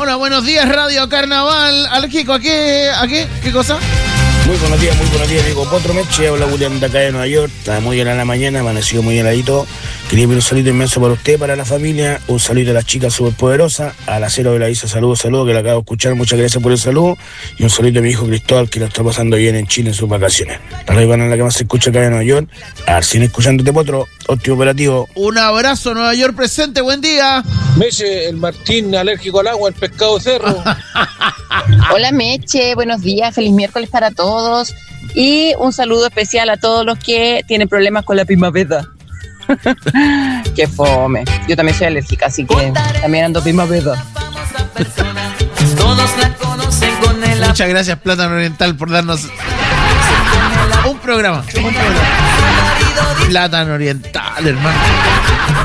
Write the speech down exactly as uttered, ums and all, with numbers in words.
Hola, buenos días, Radio Carnaval. Alérgico, ¿a qué? ¿A qué? ¿Qué cosa? Muy buenos días, muy buenos días, amigo Potro Meche. Habla William de acá de Nueva York. Está muy bien a la mañana, amaneció muy heladito. Quería pedir un saludo inmenso para usted, para la familia. Un saludo a las chicas superpoderosas. A la Cero de la Isa, saludos, saludos, que la acabo de escuchar. Muchas gracias por el saludo. Y un saludo a mi hijo Cristóbal, que lo está pasando bien en Chile en sus vacaciones. La radio en la que más se escucha acá de Nueva York. A ver, sin escuchándote, Potro. Óptimo operativo. Un abrazo, Nueva York presente. Buen día. Meche, el Martín alérgico al agua, el pescado cerro. Hola Meche, buenos días, feliz miércoles para todos y un saludo especial a todos los que tienen problemas con la primavera. Qué fome, yo también soy alérgica, así que también ando primavera. Muchas gracias Plátano Oriental por darnos un programa, un programa. Plátano Oriental, hermano.